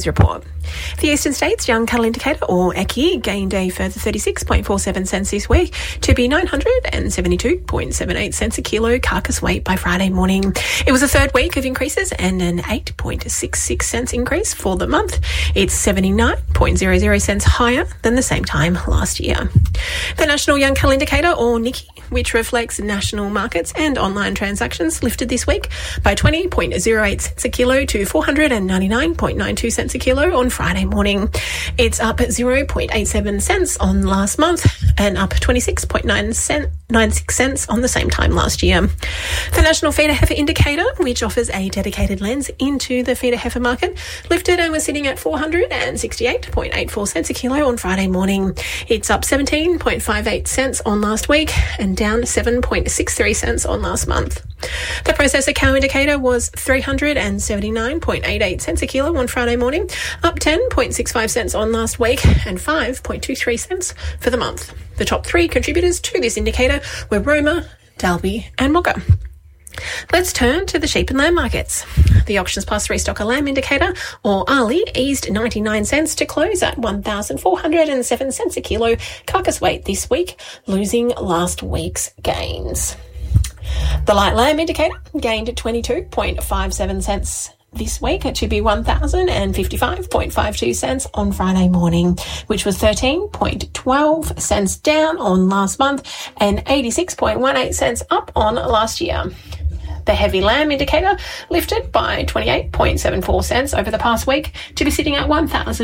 report. The Eastern States Young Cattle Indicator, or ECI, gained a further 36.47 cents this week to be 972.78 cents a kilo carcass weight by Friday morning. It was a third week of increases and an 8.66 cents increase for the month. It's 79.00 cents higher than the same time last year. The National Young Cattle Indicator, or NYCI, which reflects national markets and online transactions, lifted this week by 20.08 cents a kilo to 499.92 cents a kilo on Friday morning. It's up 0.87 cents on last month and up 26.96 cents on the same time last year. The National Feeder Heifer Indicator, which offers a dedicated lens into the feeder heifer market, lifted and was sitting at 468.84 cents a kilo on Friday morning. It's up 17.58 cents on last week and down 7.63 cents on last month. The Processor Cow Indicator was 379.88 cents a kilo on Friday morning, up 10.65 cents on last week and 5.23 cents for the month. The top three contributors to this indicator were Roma, Dalby and Wagga. Let's turn to the sheep and lamb markets. The Auctions Plus Restocker Lamb Indicator, or ARLI, eased 99 cents to close at 1,407 cents a kilo carcass weight this week, losing last week's gains. The Light Lamb Indicator gained 22.57 cents this week to be 1,055.52 cents on Friday morning, which was 13.12 cents down on last month and 86.18 cents up on last year. The Heavy Lamb Indicator lifted by 28.74 cents over the past week to be sitting at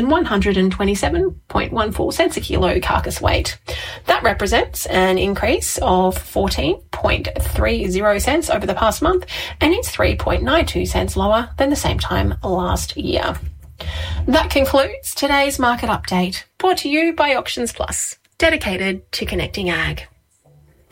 1,127.14 cents a kilo carcass weight. That represents an increase of 14.30 cents over the past month, and it's 3.92 cents lower than the same time last year. That concludes today's market update, brought to you by Auctions Plus, dedicated to connecting ag.